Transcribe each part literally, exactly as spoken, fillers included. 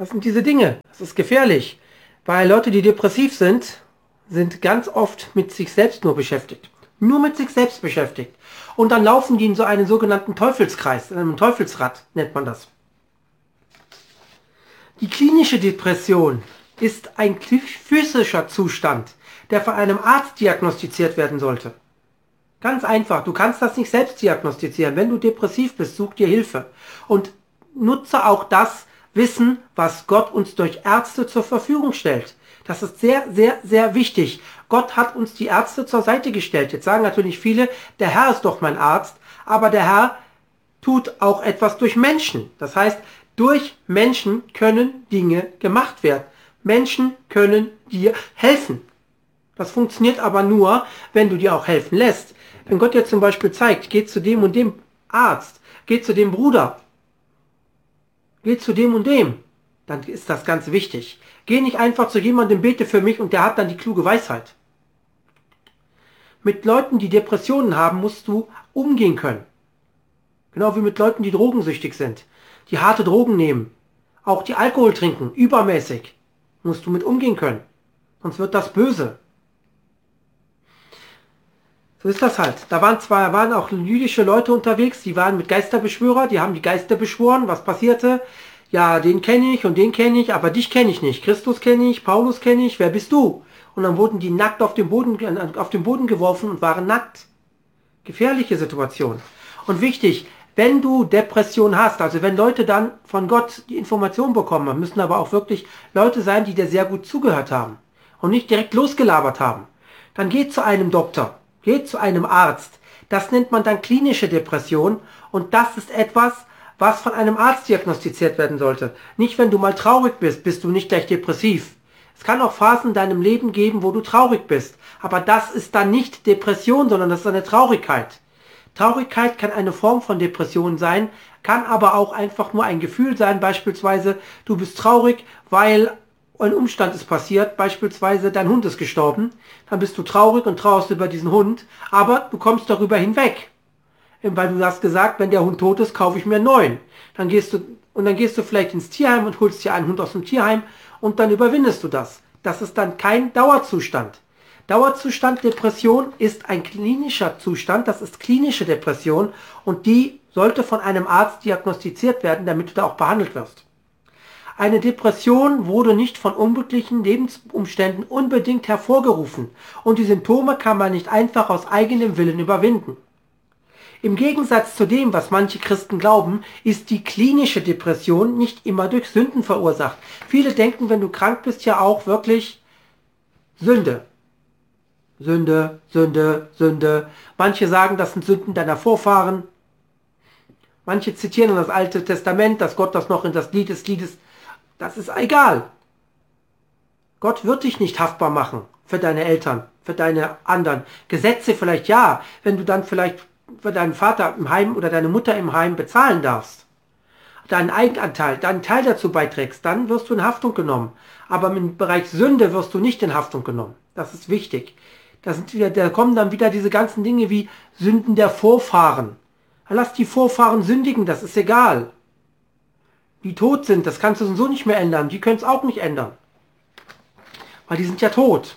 Das sind diese Dinge. Das ist gefährlich. Weil Leute, die depressiv sind, sind ganz oft mit sich selbst nur beschäftigt. Nur mit sich selbst beschäftigt. Und dann laufen die in so einen sogenannten Teufelskreis, in einem Teufelsrad nennt man das. Die klinische Depression ist ein physischer Zustand, der von einem Arzt diagnostiziert werden sollte. Ganz einfach, du kannst das nicht selbst diagnostizieren. Wenn du depressiv bist, such dir Hilfe. Und nutze auch das Wissen, was Gott uns durch Ärzte zur Verfügung stellt. Das ist sehr, sehr, sehr wichtig. Gott hat uns die Ärzte zur Seite gestellt. Jetzt sagen natürlich viele, der Herr ist doch mein Arzt, aber der Herr tut auch etwas durch Menschen. Das heißt, durch Menschen können Dinge gemacht werden. Menschen können dir helfen. Das funktioniert aber nur, wenn du dir auch helfen lässt. Wenn Gott dir zum Beispiel zeigt, geh zu dem und dem Arzt, geh zu dem Bruder, geh zu dem und dem, dann ist das ganz wichtig. Geh nicht einfach zu jemandem, bete für mich und der hat dann die kluge Weisheit. Mit Leuten, die Depressionen haben, musst du umgehen können. Genau wie mit Leuten, die drogensüchtig sind, die harte Drogen nehmen, auch die Alkohol trinken, übermäßig, musst du mit umgehen können. Sonst wird das böse. So ist das halt. Da waren zwar waren auch jüdische Leute unterwegs, die waren mit Geisterbeschwörer, die haben die Geister beschworen. Was passierte? Ja, den kenne ich und den kenne ich, aber dich kenne ich nicht. Christus kenne ich, Paulus kenne ich, wer bist du? Und dann wurden die nackt auf den Boden, auf den Boden geworfen und waren nackt. Gefährliche Situation. Und wichtig, wenn du Depression hast, also wenn Leute dann von Gott die Information bekommen, müssen aber auch wirklich Leute sein, die dir sehr gut zugehört haben und nicht direkt losgelabert haben, dann geh zu einem Doktor. Geht zu einem Arzt. Das nennt man dann klinische Depression und das ist etwas, was von einem Arzt diagnostiziert werden sollte. Nicht, wenn du mal traurig bist, bist du nicht gleich depressiv. Es kann auch Phasen in deinem Leben geben, wo du traurig bist. Aber das ist dann nicht Depression, sondern das ist eine Traurigkeit. Traurigkeit kann eine Form von Depression sein, kann aber auch einfach nur ein Gefühl sein. Beispielsweise, du bist traurig, weil ein Umstand ist passiert, beispielsweise dein Hund ist gestorben, dann bist du traurig und trauerst über diesen Hund, aber du kommst darüber hinweg, weil du hast gesagt, wenn der Hund tot ist, kaufe ich mir einen neuen. Dann gehst du und dann gehst du vielleicht ins Tierheim und holst dir einen Hund aus dem Tierheim und dann überwindest du das. Das ist dann kein Dauerzustand. Dauerzustand Depression ist ein klinischer Zustand, das ist klinische Depression und die sollte von einem Arzt diagnostiziert werden, damit du da auch behandelt wirst. Eine Depression wurde nicht von unglücklichen Lebensumständen unbedingt hervorgerufen und die Symptome kann man nicht einfach aus eigenem Willen überwinden. Im Gegensatz zu dem, was manche Christen glauben, ist die klinische Depression nicht immer durch Sünden verursacht. Viele denken, wenn du krank bist, ja auch wirklich Sünde. Sünde, Sünde, Sünde. Manche sagen, das sind Sünden deiner Vorfahren. Manche zitieren das Alte Testament, dass Gott das noch in das Lied des Liedes. Das ist egal. Gott wird dich nicht haftbar machen für deine Eltern, für deine anderen. Gesetze vielleicht ja, wenn du dann vielleicht für deinen Vater im Heim oder deine Mutter im Heim bezahlen darfst. Deinen Eigenanteil, deinen Teil dazu beiträgst, dann wirst du in Haftung genommen. Aber im Bereich Sünde wirst du nicht in Haftung genommen. Das ist wichtig. Da, sind wieder, da kommen dann wieder diese ganzen Dinge wie Sünden der Vorfahren. Lass die Vorfahren sündigen, das ist egal. Die tot sind, das kannst du so nicht mehr ändern. Die können es auch nicht ändern. Weil die sind ja tot.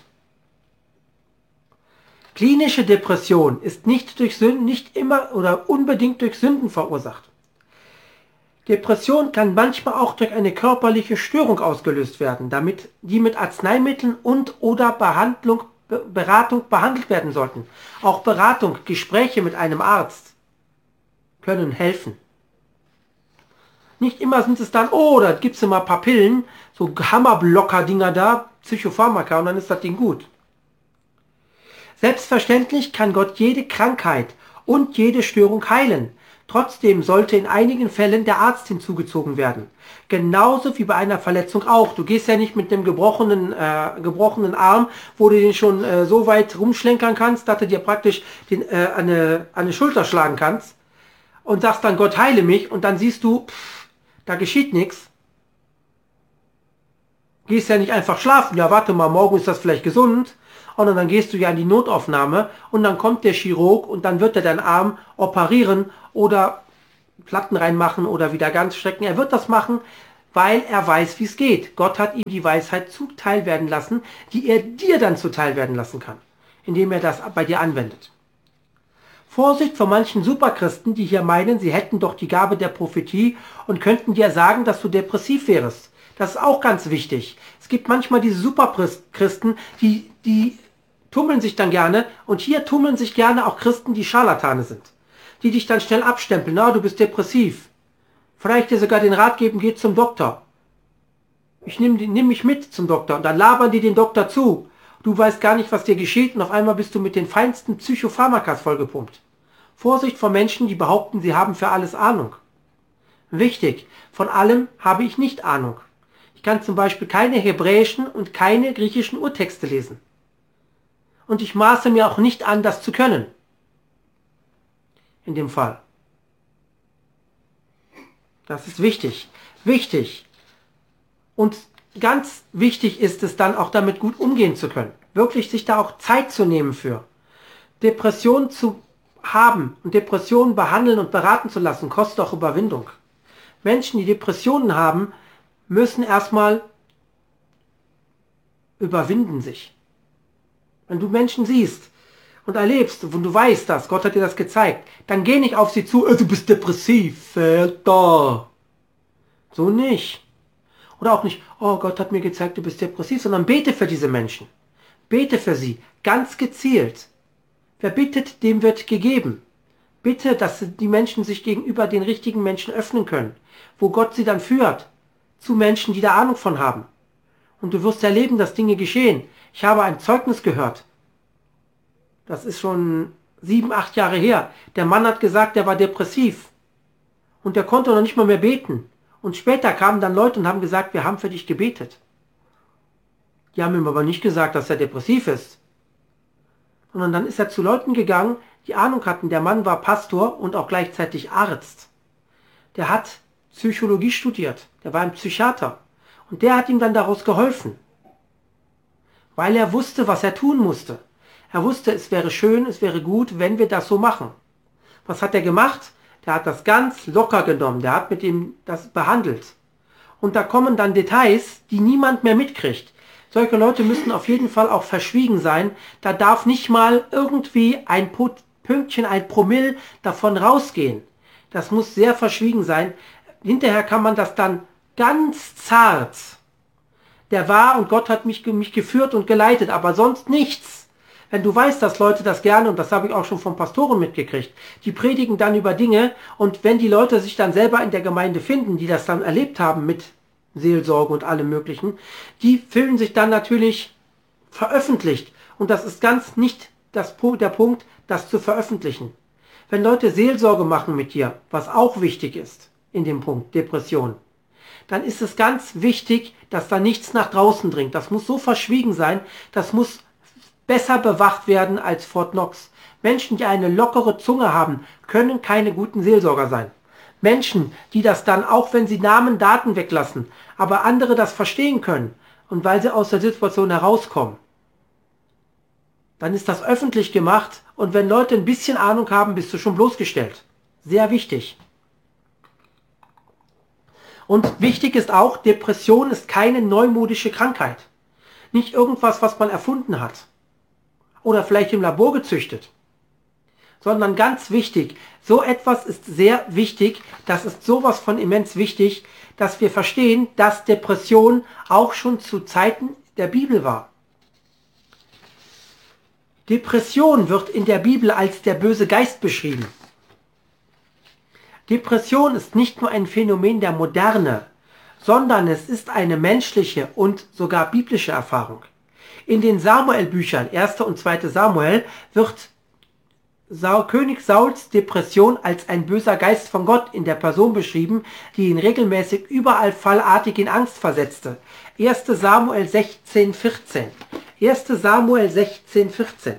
Klinische Depression ist nicht durch Sünden, nicht immer oder unbedingt durch Sünden verursacht. Depression kann manchmal auch durch eine körperliche Störung ausgelöst werden, damit die mit Arzneimitteln und oder Behandlung, Beratung behandelt werden sollten. Auch Beratung, Gespräche mit einem Arzt können helfen. Nicht immer sind es dann, oh, da gibt es immer ein paar Pillen, so Hammerblocker-Dinger da, Psychopharmaka und dann ist das Ding gut. Selbstverständlich kann Gott jede Krankheit und jede Störung heilen. Trotzdem sollte in einigen Fällen der Arzt hinzugezogen werden. Genauso wie bei einer Verletzung auch. Du gehst ja nicht mit einem gebrochenen, äh, gebrochenen Arm, wo du den schon äh, so weit rumschlenkern kannst, dass du dir praktisch den, äh, eine, eine Schulter schlagen kannst und sagst dann, Gott heile mich und dann siehst du, pff, da geschieht nichts. Gehst ja nicht einfach schlafen, ja warte mal, morgen ist das vielleicht gesund. Und dann gehst du ja in die Notaufnahme und dann kommt der Chirurg und dann wird er deinen Arm operieren oder Platten reinmachen oder wieder ganz strecken. Er wird das machen, weil er weiß, wie es geht. Gott hat ihm die Weisheit zuteil werden lassen, die er dir dann zuteil werden lassen kann, indem er das bei dir anwendet. Vorsicht vor manchen Superchristen, die hier meinen, sie hätten doch die Gabe der Prophetie und könnten dir sagen, dass du depressiv wärst. Das ist auch ganz wichtig. Es gibt manchmal diese Superchristen, die, die tummeln sich dann gerne, und hier tummeln sich gerne auch Christen, die Scharlatane sind. Die dich dann schnell abstempeln, na, du bist depressiv. Vielleicht dir sogar den Rat geben, geh zum Doktor. Ich nehme nimm mich mit zum Doktor, und dann labern die den Doktor zu. Du weißt gar nicht, was dir geschieht, und auf einmal bist du mit den feinsten Psychopharmakas vollgepumpt. Vorsicht vor Menschen, die behaupten, sie haben für alles Ahnung. Wichtig, von allem habe ich nicht Ahnung. Ich kann zum Beispiel keine hebräischen und keine griechischen Urtexte lesen. Und ich maße mir auch nicht an, das zu können. In dem Fall. Das ist wichtig. Wichtig. Und ganz wichtig ist es dann auch, damit gut umgehen zu können. Wirklich sich da auch Zeit zu nehmen für. Depressionen zu haben und Depressionen behandeln und beraten zu lassen, kostet auch Überwindung. Menschen, die Depressionen haben, müssen erstmal überwinden sich. Wenn du Menschen siehst und erlebst und du weißt das, Gott hat dir das gezeigt, dann geh nicht auf sie zu, oh, du bist depressiv, Alter. So nicht. Oder auch nicht, oh, Gott hat mir gezeigt, du bist depressiv, sondern bete für diese Menschen. Bete für sie, ganz gezielt. Wer bittet, dem wird gegeben. Bitte, dass die Menschen sich gegenüber den richtigen Menschen öffnen können, wo Gott sie dann führt, zu Menschen, die da Ahnung von haben. Und du wirst erleben, dass Dinge geschehen. Ich habe ein Zeugnis gehört. Das ist schon sieben, acht Jahre her. Der Mann hat gesagt, er war depressiv. Und der konnte noch nicht mal mehr beten. Und später kamen dann Leute und haben gesagt, wir haben für dich gebetet. Die haben ihm aber nicht gesagt, dass er depressiv ist. Und dann ist er zu Leuten gegangen, die Ahnung hatten. Der Mann war Pastor und auch gleichzeitig Arzt. Der hat Psychologie studiert. Der war ein Psychiater. Und der hat ihm dann daraus geholfen. Weil er wusste, was er tun musste. Er wusste, es wäre schön, es wäre gut, wenn wir das so machen. Was hat er gemacht? Der hat das ganz locker genommen. Der hat mit ihm das behandelt. Und da kommen dann Details, die niemand mehr mitkriegt. Solche Leute müssen auf jeden Fall auch verschwiegen sein. Da darf nicht mal irgendwie ein Pünktchen, ein Promille davon rausgehen. Das muss sehr verschwiegen sein. Hinterher kann man das dann ganz zart. Der war und Gott hat mich, mich geführt und geleitet, aber sonst nichts. Wenn du weißt, dass Leute das gerne, und das habe ich auch schon von Pastoren mitgekriegt, die predigen dann über Dinge, und wenn die Leute sich dann selber in der Gemeinde finden, die das dann erlebt haben mit Seelsorge und allem Möglichen, die fühlen sich dann natürlich veröffentlicht. Und das ist ganz nicht das, der Punkt, das zu veröffentlichen. Wenn Leute Seelsorge machen mit dir, was auch wichtig ist in dem Punkt Depression, dann ist es ganz wichtig, dass da nichts nach draußen dringt. Das muss so verschwiegen sein, das muss besser bewacht werden als Fort Knox. Menschen, die eine lockere Zunge haben, können keine guten Seelsorger sein. Menschen, die das dann, auch wenn sie Namen, Daten weglassen, aber andere das verstehen können und weil sie aus der Situation herauskommen, dann ist das öffentlich gemacht, und wenn Leute ein bisschen Ahnung haben, bist du schon bloßgestellt. Sehr wichtig. Und wichtig ist auch, Depression ist keine neumodische Krankheit. Nicht irgendwas, was man erfunden hat. Oder vielleicht im Labor gezüchtet. Sondern ganz wichtig, so etwas ist sehr wichtig, das ist sowas von immens wichtig, dass wir verstehen, dass Depression auch schon zu Zeiten der Bibel war. Depression wird in der Bibel als der böse Geist beschrieben. Depression ist nicht nur ein Phänomen der Moderne, sondern es ist eine menschliche und sogar biblische Erfahrung. In den Samuel-Büchern, erster und zweiter Samuel, wird Saul, König Sauls Depression als ein böser Geist von Gott in der Person beschrieben, die ihn regelmäßig überall fallartig in Angst versetzte. erster Samuel sechzehn, vierzehn. erster Samuel sechzehn, vierzehn.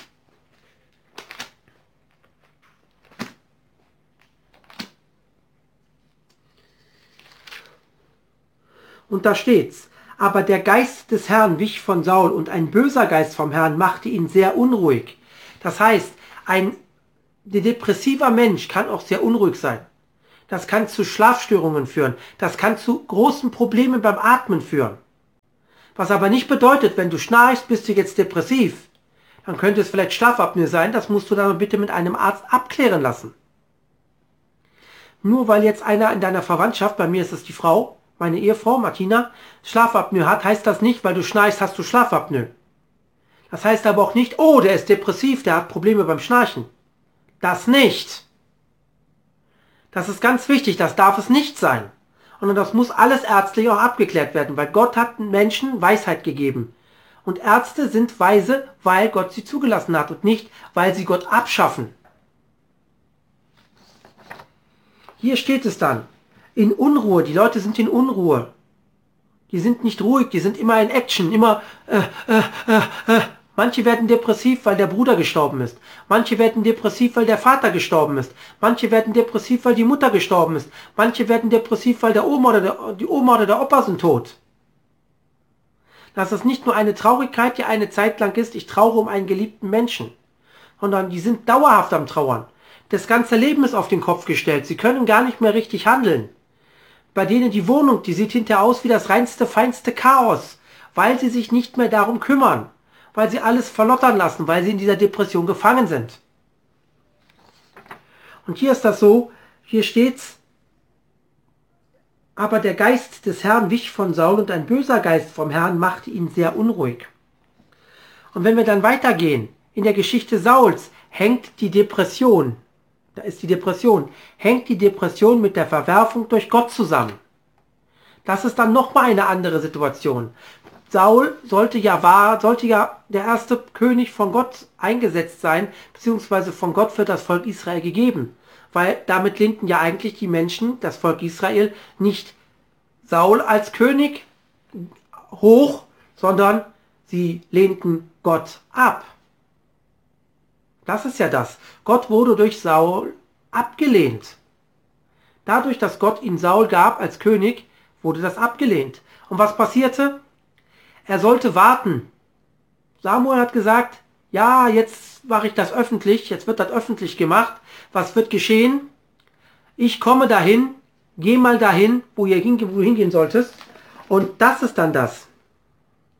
Und da steht's: Aber der Geist des Herrn wich von Saul, und ein böser Geist vom Herrn machte ihn sehr unruhig. Das heißt, ein depressiver Mensch kann auch sehr unruhig sein. Das kann zu Schlafstörungen führen. Das kann zu großen Problemen beim Atmen führen. Was aber nicht bedeutet, wenn du schnarchst, bist du jetzt depressiv. Dann könnte es vielleicht Schlafapnoe sein. Das musst du dann bitte mit einem Arzt abklären lassen. Nur weil jetzt einer in deiner Verwandtschaft, bei mir ist es die Frau, meine Ehefrau Martina, Schlafapnoe hat, heißt das nicht, weil du schnarchst, hast du Schlafapnoe. Das heißt aber auch nicht, oh, der ist depressiv, der hat Probleme beim Schnarchen. Das nicht. Das ist ganz wichtig, das darf es nicht sein. Und das muss alles ärztlich auch abgeklärt werden, weil Gott hat Menschen Weisheit gegeben. Und Ärzte sind weise, weil Gott sie zugelassen hat und nicht, weil sie Gott abschaffen. Hier steht es dann, in Unruhe, die Leute sind in Unruhe. Die sind nicht ruhig, die sind immer in Action, immer, äh, äh, äh, äh. Manche werden depressiv, weil der Bruder gestorben ist. Manche werden depressiv, weil der Vater gestorben ist. Manche werden depressiv, weil die Mutter gestorben ist. Manche werden depressiv, weil der Oma oder der, die Oma oder der Opa sind tot. Das ist nicht nur eine Traurigkeit, die eine Zeit lang ist, ich trauere um einen geliebten Menschen, sondern die sind dauerhaft am Trauern. Das ganze Leben ist auf den Kopf gestellt. Sie können gar nicht mehr richtig handeln. Bei denen die Wohnung, die sieht hinterher aus wie das reinste, feinste Chaos, weil sie sich nicht mehr darum kümmern, weil sie alles verlottern lassen, weil sie in dieser Depression gefangen sind. Und hier ist das so, hier steht's, aber der Geist des Herrn wich von Saul und ein böser Geist vom Herrn machte ihn sehr unruhig. Und wenn wir dann weitergehen, in der Geschichte Sauls hängt die Depression, da ist die Depression, hängt die Depression mit der Verwerfung durch Gott zusammen. Das ist dann nochmal eine andere Situation. Saul sollte ja war, sollte ja der erste König von Gott eingesetzt sein, beziehungsweise von Gott für das Volk Israel gegeben. Weil damit lehnten ja eigentlich die Menschen, das Volk Israel, nicht Saul als König hoch, sondern sie lehnten Gott ab. Das ist ja das. Gott wurde durch Saul abgelehnt. Dadurch, dass Gott ihm Saul gab als König, wurde das abgelehnt. Und was passierte? Er sollte warten. Samuel hat gesagt, ja, jetzt mache ich das öffentlich, jetzt wird das öffentlich gemacht. Was wird geschehen? Ich komme dahin, geh mal dahin, wo, ihr hinge wo du hingehen solltest. Und das ist dann das.